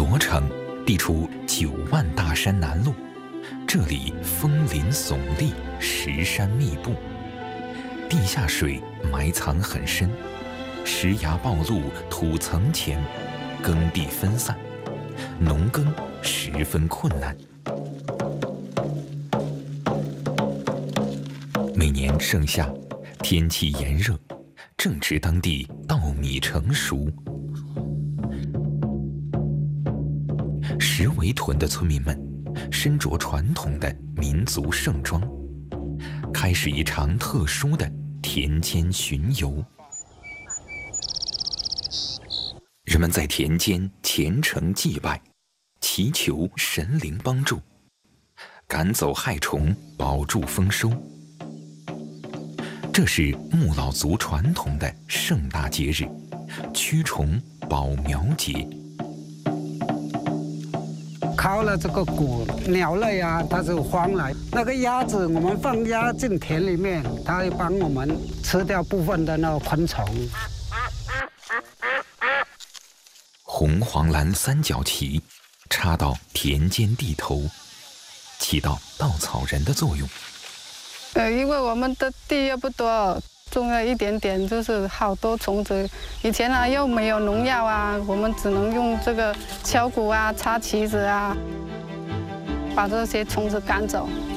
罗城地处9万大山南麓，这里枫林耸立，石山密布，地下水埋藏很深，石崖暴露，土层浅，耕地分散，农耕十分困难。每年盛夏，天气炎热，正值当地稻米成熟。石围屯的村民们身着传统的民族盛装，开始一场特殊的田间巡游。人们在田间虔诚祭拜，祈求神灵帮助，赶走害虫，保住丰收。这是木老族传统的盛大节日——驱虫保苗节。 靠了这个谷鸟类啊，它就荒来。那个鸭子，我们放鸭进田里面，它会帮我们吃掉部分的那个昆虫。 红黄蓝三角旗插到田间地头，起到稻草人的作用。 因为我们的地又不多，种了一点点，就是好多虫子。以前呢又没有农药啊，我们只能用这个敲鼓啊、插旗子啊，把这些虫子赶走。